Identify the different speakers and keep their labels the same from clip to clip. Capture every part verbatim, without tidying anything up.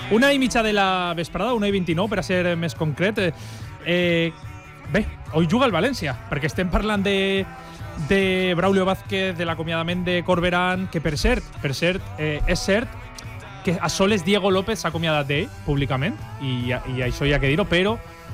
Speaker 1: Una i mitja de la vesprada, una i vint-i-nou, per a ser més concret. Eh, eh, bé, avui juga el València, perquè estem parlant de, de Braulio Vázquez, de l'acomiadament de Corberán, que per cert, per cert, eh, és cert que a soles Diego López s'ha acomiadat d'ell públicament, i, i això hi ha que dir-ho, però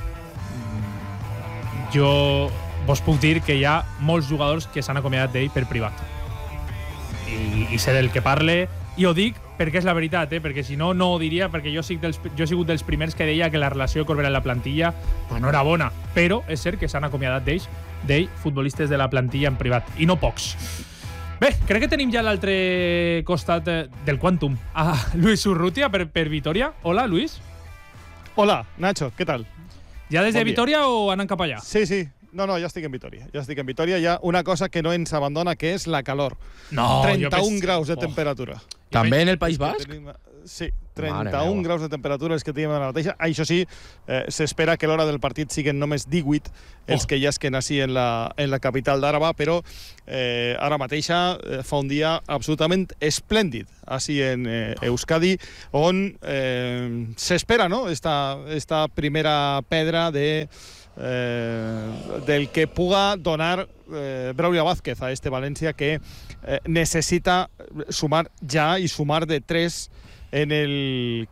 Speaker 1: jo vos puc dir que hi ha molts jugadors que s'han acomiadat d'ell per privat. I, i sé del que parle, i ho dic perquè és la veritat, eh? Perquè si no, no ho diria, perquè jo, sí dels, jo he sigut dels primers que deia que la relació de Corberán i la plantilla pues no era bona, però és cert que s'han acomiadat d'ells, d'ell, futbolistes de la plantilla en privat, i no pocs. Bé, crec que tenim ja l'altre costat eh, del Quantum, a Luis Urrutia per, per Vitoria. Hola, Luis.
Speaker 2: Hola, Nacho, ¿qué tal?
Speaker 1: Ja des de
Speaker 2: Bon dia.
Speaker 1: Vitoria o anant cap allà?
Speaker 2: Sí, sí. No, no, ja estic en Vitoria. Ja estic en Vitoria. Hi ha una cosa que no ens abandona, que és la calor.
Speaker 1: No,
Speaker 2: trenta-un
Speaker 1: pens...
Speaker 2: graus de
Speaker 1: oh.
Speaker 2: temperatura.
Speaker 3: També en el País Basc?
Speaker 2: Tenim, sí, trenta-un graus de temperatura els que tenim ara mateix. Això sí, eh, s'espera que l'hora del partit siguin només divuit els
Speaker 1: Oh.
Speaker 2: que ja es queden així en la, en la capital d'Àraba, però eh, ara mateixa eh, fa un dia absolutament esplèndid així en eh, Euskadi, on eh, s'espera, no?, esta, esta primera pedra de Eh, del que puga donar eh, Braulio Vázquez a este Valencia, que eh, necesita sumar ya y sumar de tres en el